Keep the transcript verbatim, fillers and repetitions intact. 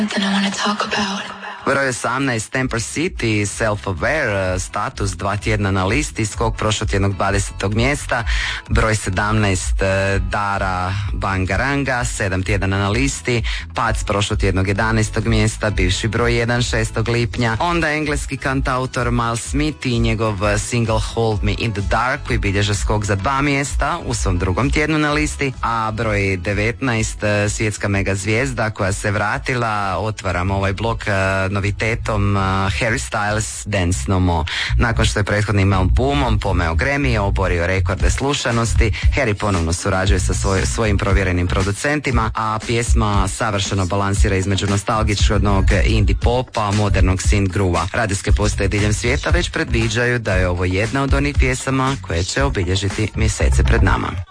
Broj osamnaest, Temper City, Self-Aware, status dva tjedna na listi, skok prošlotjednog dvadesetog mjesta. Broj sedamnaest, Dara Bangaranga, sedam tjedana na listi, pad s prošlotjednog jedanaestog mjesta, bivši broj jedan šestog lipnja. Onda engleski kantautor Miles Smith i njegov single Hold Me in the Dark koji bilježe skok za dva mjesta u svom drugom tjednu na listi. A broj devetnaest, svjetska mega zvijezda koja se vratila, otvaram ovaj blok novitetom uh, Harry Styles Dance No More. Nakon što je prethodnim albumom pomeo Grammy, oborio rekorde slušanosti, Harry ponovno surađuje sa svoj, svojim provjerenim producentima, a pjesma savršeno balansira između nostalgičnog indie popa, modernog synth groova. Radijske postaje diljem svijeta već predviđaju da je ovo jedna od onih pjesama koje će obilježiti mjesece pred nama.